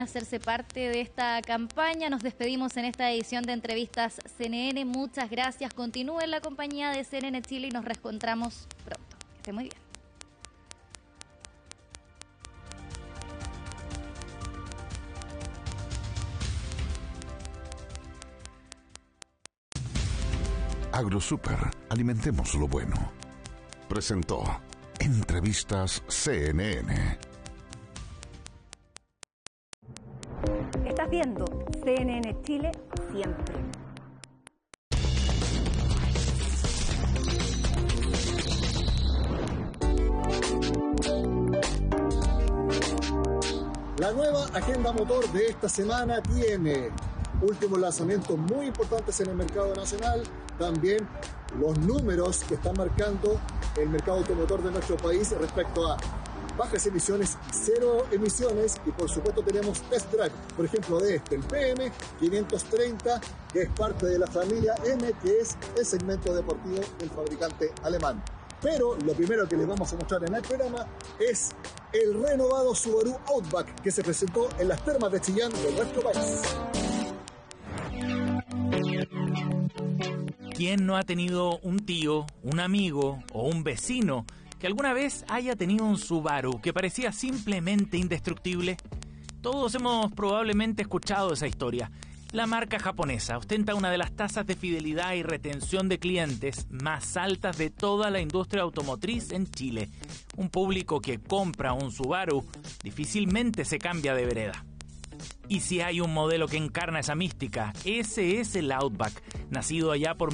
hacerse parte de esta campaña. Nos despedimos en esta edición de Entrevistas CNN. Muchas gracias. Continúen en la compañía de CNN Chile y nos reencontramos pronto. Que esté muy bien. AgroSuper, alimentemos lo bueno. Presentó Entrevistas CNN. Estás viendo CNN Chile siempre. La nueva agenda motor de esta semana tiene últimos lanzamientos muy importantes en el mercado nacional, también los números que están marcando el mercado automotor de nuestro país respecto a bajas emisiones, cero emisiones, y por supuesto tenemos test drive, por ejemplo de el PM 530, que es parte de la familia M, que es el segmento deportivo del fabricante alemán. Pero lo primero que les vamos a mostrar en el programa es el renovado Subaru Outback, que se presentó en las termas de Chillán de nuestro país. ¿Quién no ha tenido un tío, un amigo o un vecino que alguna vez haya tenido un Subaru que parecía simplemente indestructible? Todos hemos probablemente escuchado esa historia. La marca japonesa ostenta una de las tasas de fidelidad y retención de clientes más altas de toda la industria automotriz en Chile. Un público que compra un Subaru difícilmente se cambia de vereda. Y si hay un modelo que encarna esa mística, ese es el Outback. Nacido allá por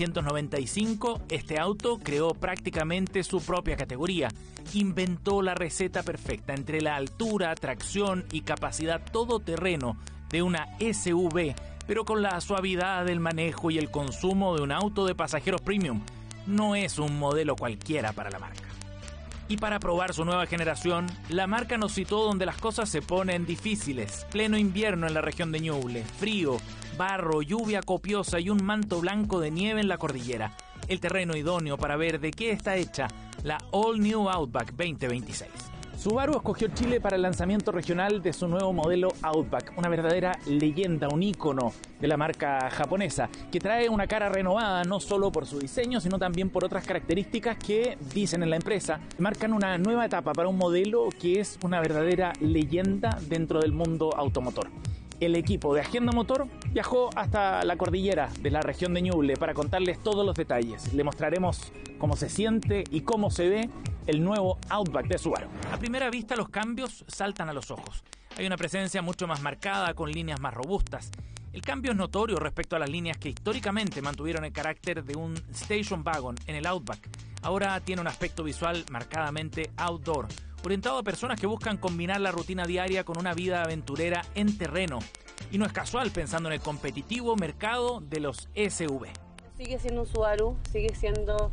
1995, este auto creó prácticamente su propia categoría. Inventó la receta perfecta entre la altura, tracción y capacidad todoterreno de una SUV, pero con la suavidad del manejo y el consumo de un auto de pasajeros premium. No es un modelo cualquiera para la marca. Y para probar su nueva generación, la marca nos citó donde las cosas se ponen difíciles. Pleno invierno en la región de Ñuble, frío, barro, lluvia copiosa y un manto blanco de nieve en la cordillera. El terreno idóneo para ver de qué está hecha la All New Outback 2026. Subaru escogió Chile para el lanzamiento regional de su nuevo modelo Outback, una verdadera leyenda, un ícono de la marca japonesa, que trae una cara renovada no solo por su diseño, sino también por otras características que, dicen en la empresa, marcan una nueva etapa para un modelo que es una verdadera leyenda dentro del mundo automotor. El equipo de Agenda Motor viajó hasta la cordillera de la región de Ñuble para contarles todos los detalles. Le mostraremos cómo se siente y cómo se ve el nuevo Outback de Subaru. A primera vista los cambios saltan a los ojos. Hay una presencia mucho más marcada, con líneas más robustas. El cambio es notorio respecto a las líneas que históricamente mantuvieron el carácter de un station wagon en el Outback. Ahora tiene un aspecto visual marcadamente outdoor, orientado a personas que buscan combinar la rutina diaria con una vida aventurera en terreno. Y no es casual pensando en el competitivo mercado de los SUV. Sigue siendo un Subaru, sigue siendo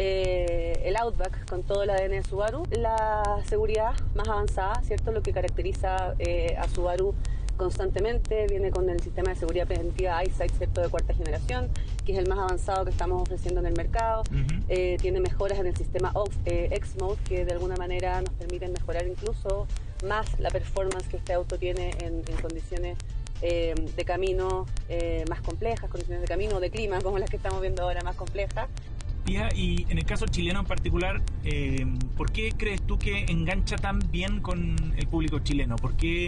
el Outback con todo el ADN de Subaru. La seguridad más avanzada, ¿cierto? Lo que caracteriza a Subaru constantemente, viene con el sistema de seguridad preventiva EyeSight, ¿cierto? De cuarta generación, que es el más avanzado que estamos ofreciendo en el mercado. Tiene mejoras en el sistema X-Mode, que de alguna manera nos permiten mejorar incluso más la performance que este auto tiene en condiciones de camino más complejas, condiciones de camino o de clima como las que estamos viendo ahora, más complejas. Y en el caso chileno en particular, ¿por qué crees tú que engancha tan bien con el público chileno? ¿Por qué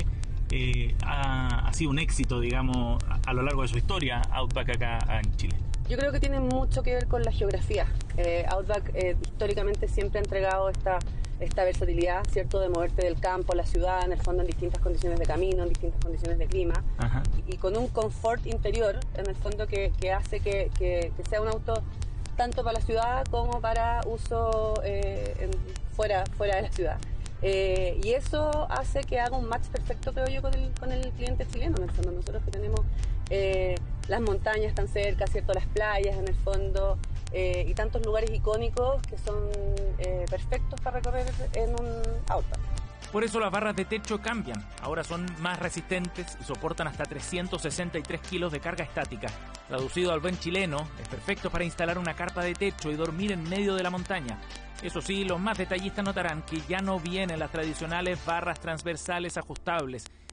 ha sido un éxito, digamos, a lo largo de su historia Outback acá en Chile? Yo creo que tiene mucho que ver con la geografía. Outback históricamente siempre ha entregado esta versatilidad, ¿cierto?, de moverte del campo a la ciudad, en el fondo en distintas condiciones de camino, en distintas condiciones de clima. Y con un confort interior, en el fondo, que hace que sea un auto tanto para la ciudad como para uso fuera de la ciudad. Y eso hace que haga un match perfecto, creo yo, con el cliente chileno. En el fondo, nosotros que tenemos las montañas tan cerca, ¿cierto?, las playas en el fondo, y tantos lugares icónicos que son perfectos para recorrer en un auto. Por eso las barras de techo cambian. Ahora son más resistentes y soportan hasta 363 kilos de carga estática. Traducido al buen chileno, es perfecto para instalar una carpa de techo y dormir en medio de la montaña. Eso sí, los más detallistas notarán que ya no vienen las tradicionales barras transversales ajustables,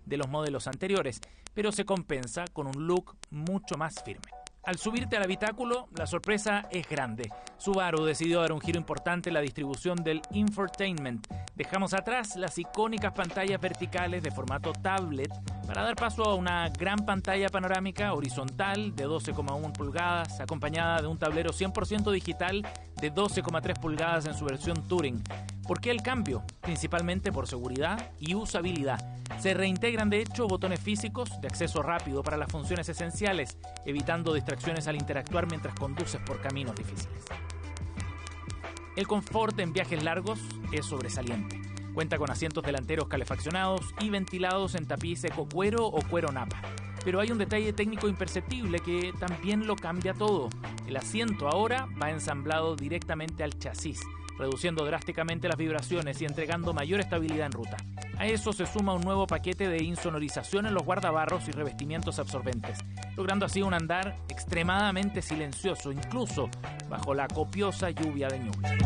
de los modelos anteriores, pero se compensa con un look mucho más firme. Al subirte al habitáculo, la sorpresa es grande. Subaru decidió dar un giro importante en la distribución del infotainment. Dejamos atrás las icónicas pantallas verticales de formato tablet para dar paso a una gran pantalla panorámica horizontal de 12,1 pulgadas, acompañada de un tablero 100% digital de 12,3 pulgadas en su versión Touring. ¿Por qué el cambio? Principalmente por seguridad y usabilidad. Se reintegran de hecho botones físicos de acceso rápido para las funciones esenciales, evitando distracciones al interactuar mientras conduces por caminos difíciles. El confort en viajes largos es sobresaliente. Cuenta con asientos delanteros calefaccionados y ventilados en tapiz ecocuero o cuero napa. Pero hay un detalle técnico imperceptible que también lo cambia todo. El asiento ahora va ensamblado directamente al chasis, reduciendo drásticamente las vibraciones y entregando mayor estabilidad en ruta. A eso se suma un nuevo paquete de insonorización en los guardabarros y revestimientos absorbentes, logrando así un andar extremadamente silencioso, incluso bajo la copiosa lluvia de niebla.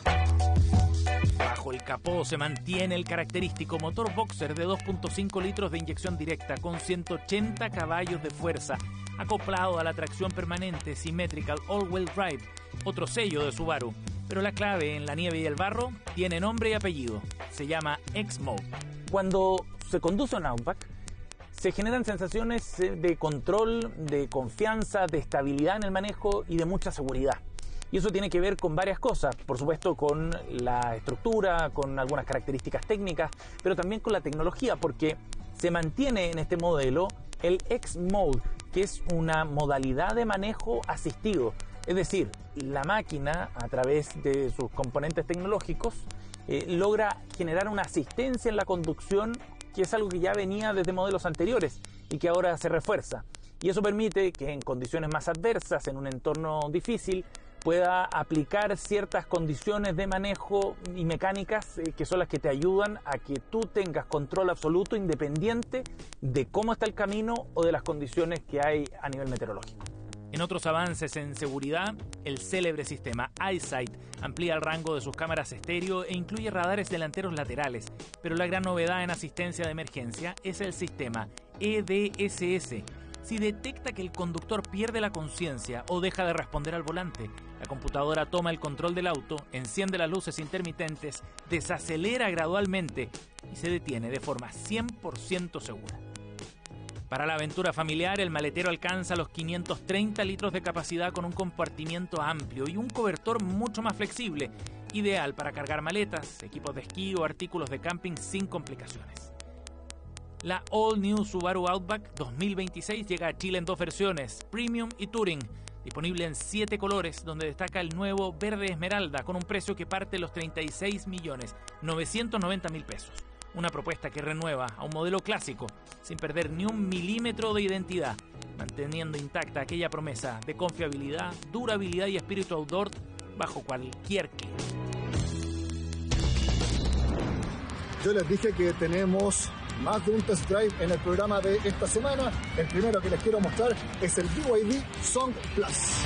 Bajo el capó se mantiene el característico motor boxer de 2.5 litros de inyección directa con 180 caballos de fuerza, acoplado a la tracción permanente Symmetrical All-Wheel Drive, otro sello de Subaru. Pero la clave en la nieve y el barro tiene nombre y apellido. Se llama X-Mode. Cuando se conduce un Outback, se generan sensaciones de control, de confianza, de estabilidad en el manejo y de mucha seguridad. Y eso tiene que ver con varias cosas, por supuesto con la estructura, con algunas características técnicas, pero también con la tecnología, porque se mantiene en este modelo el X-Mode, que es una modalidad de manejo asistido. Es decir, la máquina, a través de sus componentes tecnológicos, logra generar una asistencia en la conducción, que es algo que ya venía desde modelos anteriores y que ahora se refuerza. Y eso permite que en condiciones más adversas, en un entorno difícil, pueda aplicar ciertas condiciones de manejo y mecánicas que son las que te ayudan a que tú tengas control absoluto independiente de cómo está el camino o de las condiciones que hay a nivel meteorológico. En otros avances en seguridad, el célebre sistema EyeSight amplía el rango de sus cámaras estéreo e incluye radares delanteros laterales, pero la gran novedad en asistencia de emergencia es el sistema EDSS. Si detecta que el conductor pierde la conciencia o deja de responder al volante, la computadora toma el control del auto, enciende las luces intermitentes, desacelera gradualmente y se detiene de forma 100% segura. Para la aventura familiar, el maletero alcanza los 530 litros de capacidad con un compartimiento amplio y un cobertor mucho más flexible, ideal para cargar maletas, equipos de esquí o artículos de camping sin complicaciones. La All New Subaru Outback 2026 llega a Chile en dos versiones, Premium y Touring, disponible en 7 colores, donde destaca el nuevo verde esmeralda con un precio que parte de los 36.990.000 pesos. Una propuesta que renueva a un modelo clásico sin perder ni un milímetro de identidad, manteniendo intacta aquella promesa de confiabilidad, durabilidad y espíritu outdoor bajo cualquier clima. Yo les dije que tenemos más de un test drive en el programa de esta semana. El primero que les quiero mostrar es el BYD Song Plus.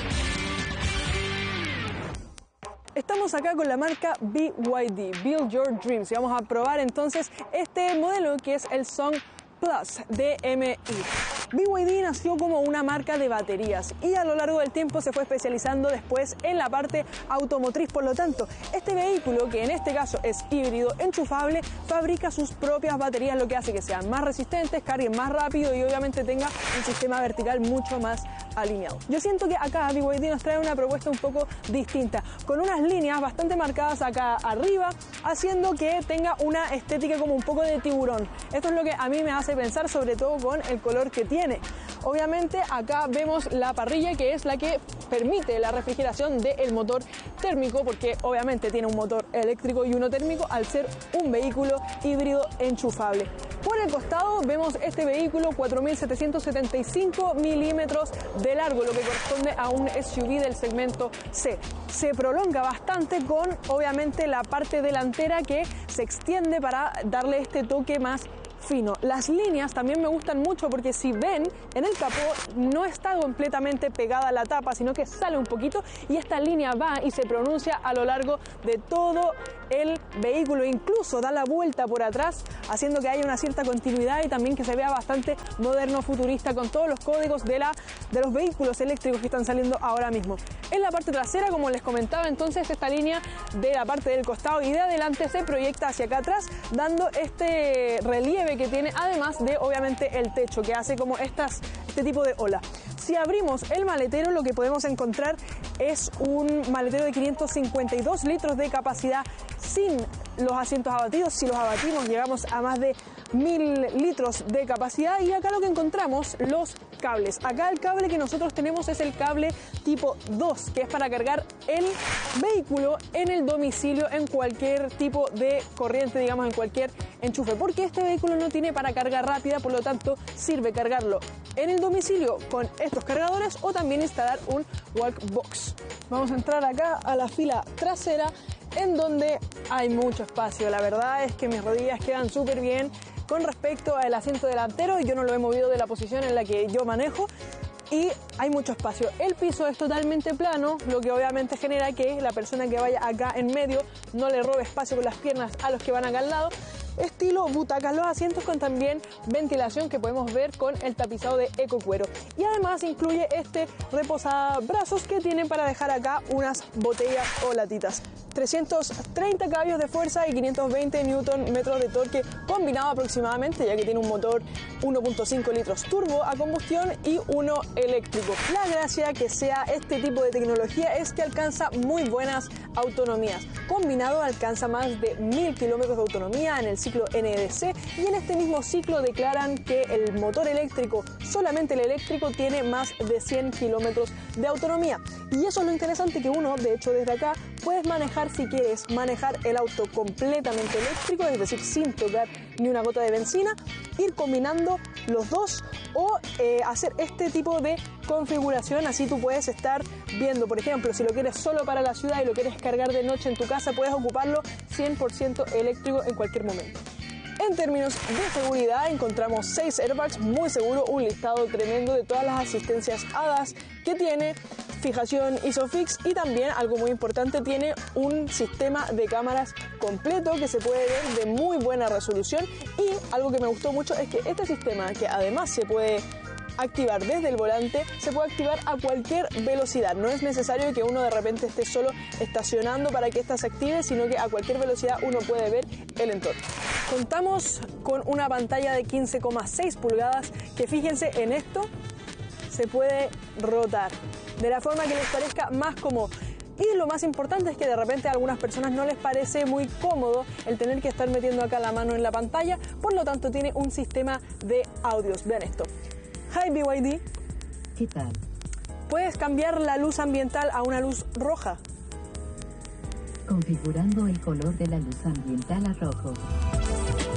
Estamos acá con la marca BYD, Build Your Dreams, y vamos a probar entonces este modelo que es el Song Plus DMI. BYD nació como una marca de baterías y a lo largo del tiempo se fue especializando después en la parte automotriz. Por lo tanto, este vehículo, que en este caso es híbrido enchufable, fabrica sus propias baterías, lo que hace que sean más resistentes, carguen más rápido y obviamente tenga un sistema vertical mucho más alineado. Yo siento que acá BYD nos trae una propuesta un poco distinta, con unas líneas bastante marcadas acá arriba, haciendo que tenga una estética como un poco de tiburón. Esto es lo que a mí me hace pensar, sobre todo con el color que tiene. Obviamente acá vemos la parrilla, que es la que permite la refrigeración del motor térmico, porque obviamente tiene un motor eléctrico y uno térmico al ser un vehículo híbrido enchufable. Por el costado vemos este vehículo 4.775 milímetros de largo, lo que corresponde a un SUV del segmento C. Se prolonga bastante con obviamente la parte delantera que se extiende para darle este toque más fino. Las líneas también me gustan mucho porque si ven en el capó no está completamente pegada a la tapa, sino que sale un poquito y esta línea va y se pronuncia a lo largo de todo el vehículo, incluso da la vuelta por atrás, haciendo que haya una cierta continuidad y también que se vea bastante moderno, futurista, con todos los códigos de los vehículos eléctricos que están saliendo ahora mismo. En la parte trasera, como les comentaba, entonces esta línea de la parte del costado y de adelante se proyecta hacia acá atrás, dando este relieve que tiene, además de obviamente el techo, que hace como este tipo de ola. Si abrimos el maletero, lo que podemos encontrar es un maletero de 552 litros de capacidad sin los asientos abatidos. Si los abatimos, llegamos a más de 1000 litros de capacidad. Y acá lo que encontramos, los cables. Acá el cable que nosotros tenemos es el cable tipo 2, que es para cargar el vehículo en el domicilio, en cualquier tipo de corriente, digamos, en cualquier enchufe, porque este vehículo no tiene para carga rápida, por lo tanto sirve cargarlo en el domicilio con estos cargadores o también instalar un Wallbox. Vamos a entrar acá a la fila trasera, en donde hay mucho espacio. La verdad es que mis rodillas quedan súper bien con respecto al asiento delantero. Yo no lo he movido de la posición en la que yo manejo y hay mucho espacio. El piso es totalmente plano, lo que obviamente genera que la persona que vaya acá en medio no le robe espacio con las piernas a los que van acá al lado. Estilo butacas, los asientos con también ventilación que podemos ver con el tapizado de ecocuero. Y además incluye este reposabrazos que tienen para dejar acá unas botellas o latitas. 330 caballos de fuerza y 520 Nm de torque combinado aproximadamente, ya que tiene un motor 1.5 litros turbo a combustión y uno eléctrico. La gracia que sea este tipo de tecnología es que alcanza muy buenas autonomías. Combinado alcanza más de 1000 kilómetros de autonomía en el ciclo NEDC, y en este mismo ciclo declaran que el motor eléctrico, solamente el eléctrico, tiene más de 100 kilómetros de autonomía. Y eso es lo interesante, que uno, de hecho, desde acá puedes manejar, si quieres manejar el auto completamente eléctrico, es decir, sin tocar ni una gota de benzina, ir combinando los dos o hacer este tipo de configuración. Así tú puedes estar viendo, por ejemplo, si lo quieres solo para la ciudad y lo quieres cargar de noche en tu casa, puedes ocuparlo 100% eléctrico en cualquier momento. En términos de seguridad, encontramos 6 airbags, muy seguro, un listado tremendo de todas las asistencias ADAS que tiene, fijación ISOFIX, y también, algo muy importante, tiene un sistema de cámaras completo que se puede ver de muy buena resolución. Y algo que me gustó mucho es que este sistema, que además se puede activar desde el volante, se puede activar a cualquier velocidad. No es necesario que uno de repente esté solo estacionando para que ésta se active, sino que a cualquier velocidad uno puede ver el entorno. Contamos con una pantalla de 15,6 pulgadas que, fíjense en esto, se puede rotar de la forma que les parezca más cómodo. Y lo más importante es que de repente a algunas personas no les parece muy cómodo el tener que estar metiendo acá la mano en la pantalla, por lo tanto tiene un sistema de audios. Vean esto. Hi BYD. ¿Qué tal? ¿Puedes cambiar la luz ambiental a una luz roja? Configurando el color de la luz ambiental a rojo.